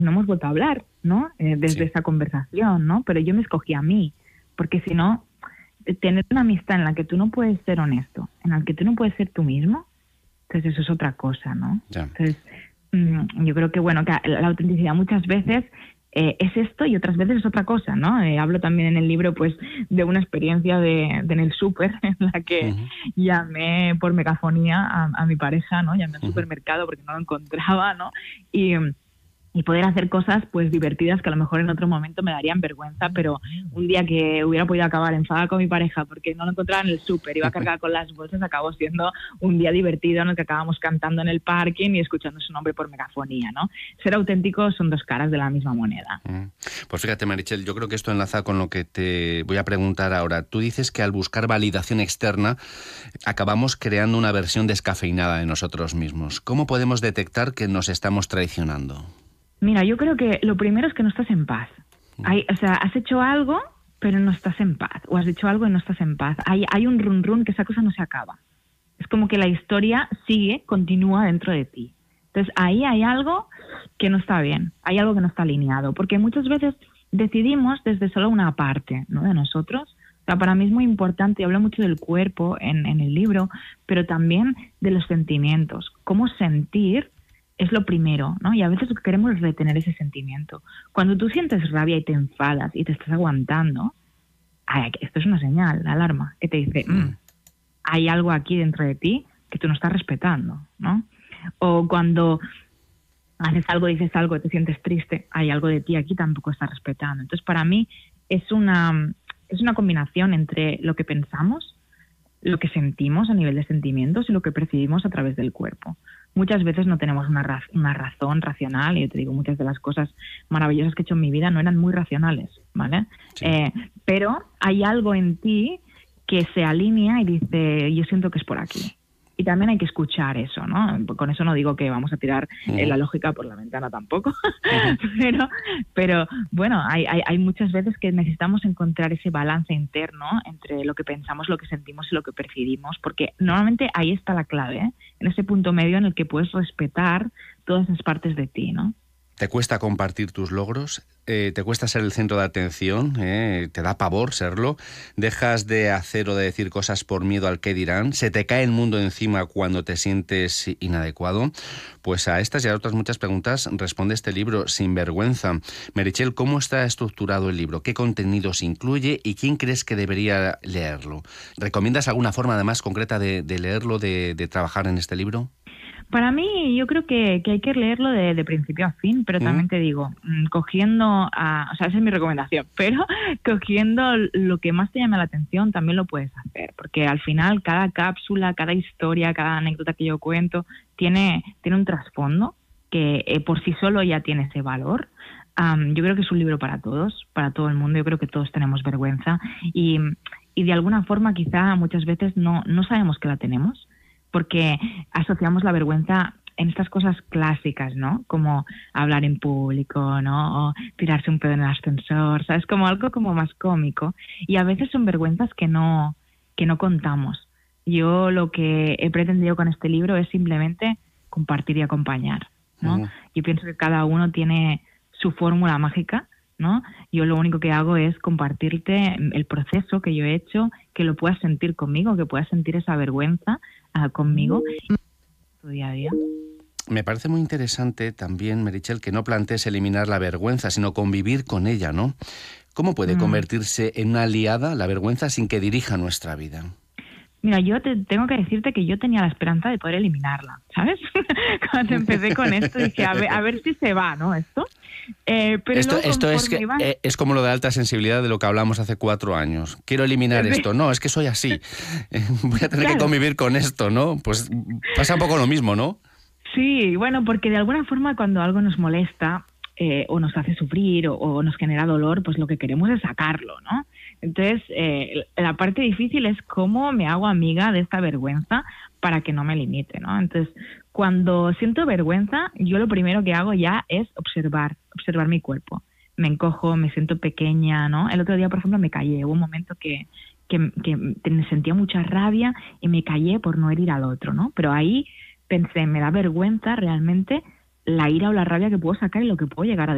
no hemos vuelto a hablar, ¿no? Desde Sí. esa conversación, ¿no? Pero yo me escogí a mí, porque si no, tener una amistad en la que tú no puedes ser honesto, en la que tú no puedes ser tú mismo, entonces eso es otra cosa, ¿no? Ya. Entonces, yo creo que, bueno, que la autenticidad muchas veces es esto y otras veces es otra cosa, ¿no? Hablo también en el libro, pues, de una experiencia de en el súper en la que Ujú. llamé por megafonía a mi pareja, ¿no? Llamé al Ujú. supermercado porque no lo encontraba, ¿no? Y poder hacer cosas pues divertidas que a lo mejor en otro momento me darían vergüenza, pero un día que hubiera podido acabar enfadada con mi pareja porque no lo encontraba en el súper, iba cargada con las bolsas, acabó siendo un día divertido en el que acabamos cantando en el parking y escuchando su nombre por megafonía, ¿no? Ser auténtico son dos caras de la misma moneda. Pues fíjate, Meritxell, yo creo que esto enlaza con lo que te voy a preguntar ahora. Tú dices que al buscar validación externa acabamos creando una versión descafeinada de nosotros mismos. ¿Cómo podemos detectar que nos estamos traicionando? Mira, yo creo que lo primero es que no estás en paz. O sea, has hecho algo, pero no estás en paz. O has hecho algo y no estás en paz. Hay un run run que esa cosa no se acaba. Es como que la historia sigue, continúa dentro de ti. Entonces, ahí hay algo que no está bien. Hay algo que no está alineado. Porque muchas veces decidimos desde solo una parte, ¿no?, de nosotros. O sea, para mí es muy importante, y hablo mucho del cuerpo en el libro, pero también de los sentimientos. Cómo sentir es lo primero, ¿no? Y a veces lo que queremos es retener ese sentimiento. Cuando tú sientes rabia y te enfadas y te estás aguantando, esto es una señal, la alarma, que te dice, hay algo aquí dentro de ti que tú no estás respetando, ¿no? O cuando haces algo, dices algo, te sientes triste, hay algo de ti aquí que tampoco estás respetando. Entonces, para mí es una combinación entre lo que pensamos, lo que sentimos a nivel de sentimientos y lo que percibimos a través del cuerpo. Muchas veces no tenemos una razón racional, y yo te digo, muchas de las cosas maravillosas que he hecho en mi vida no eran muy racionales, ¿vale? Sí. Pero hay algo en ti que se alinea y dice, yo siento que es por aquí. Y también hay que escuchar eso, ¿no? Con eso no digo que vamos a tirar la lógica por la ventana tampoco, pero bueno, hay muchas veces que necesitamos encontrar ese balance interno entre lo que pensamos, lo que sentimos y lo que percibimos, porque normalmente ahí está la clave, ¿eh? En ese punto medio en el que puedes respetar todas esas partes de ti, ¿no? ¿Te cuesta compartir tus logros? ¿Te cuesta ser el centro de atención? ¿Te da pavor serlo? ¿Dejas de hacer o de decir cosas por miedo al qué dirán? ¿Se te cae el mundo encima cuando te sientes inadecuado? Pues a estas y a otras muchas preguntas responde este libro, Sinvergüenza. Meritxell, ¿cómo está estructurado el libro? ¿Qué contenidos incluye y quién crees que debería leerlo? ¿Recomiendas alguna forma además concreta de leerlo, de trabajar en este libro? Para mí, yo creo que hay que leerlo de principio a fin, pero también te digo, cogiendo, o sea, esa es mi recomendación, pero cogiendo lo que más te llame la atención también lo puedes hacer, porque al final cada cápsula, cada historia, cada anécdota que yo cuento tiene un trasfondo que por sí solo ya tiene ese valor. Yo creo que es un libro para todos, para todo el mundo. Yo creo que todos tenemos vergüenza y de alguna forma quizá muchas veces no sabemos que la tenemos, porque asociamos la vergüenza en estas cosas clásicas, ¿no? Como hablar en público, ¿no? O tirarse un pedo en el ascensor, ¿sabes? Como algo como más cómico. Y a veces son vergüenzas que no contamos. Yo lo que he pretendido con este libro es simplemente compartir y acompañar, ¿no? Yo pienso que cada uno tiene su fórmula mágica, ¿no? Yo lo único que hago es compartirte el proceso que yo he hecho, que lo puedas sentir conmigo, que puedas sentir esa vergüenza conmigo tu día a día. Me parece muy interesante también, Meritxell, que no plantees eliminar la vergüenza, sino convivir con ella, ¿no? ¿Cómo puede convertirse en una aliada la vergüenza sin que dirija nuestra vida? Mira, yo tengo que decirte que yo tenía la esperanza de poder eliminarla, ¿sabes? Cuando empecé con esto dije, a ver si se va, ¿no? Pero esto es como lo de alta sensibilidad de lo que hablamos hace 4 años. Quiero eliminar esto. No, es que soy así. Voy a tener que convivir con esto, ¿no? Pues pasa un poco lo mismo, ¿no? Sí, bueno, porque de alguna forma cuando algo nos molesta o nos hace sufrir o nos genera dolor, pues lo que queremos es sacarlo, ¿no? Entonces, la parte difícil es cómo me hago amiga de esta vergüenza para que no me limite, ¿no? Entonces, cuando siento vergüenza, yo lo primero que hago ya es observar mi cuerpo. Me encojo, me siento pequeña, ¿no? El otro día, por ejemplo, me callé. Hubo un momento que me sentía mucha rabia y me callé por no herir al otro, ¿no? Pero ahí pensé, me da vergüenza realmente la ira o la rabia que puedo sacar y lo que puedo llegar a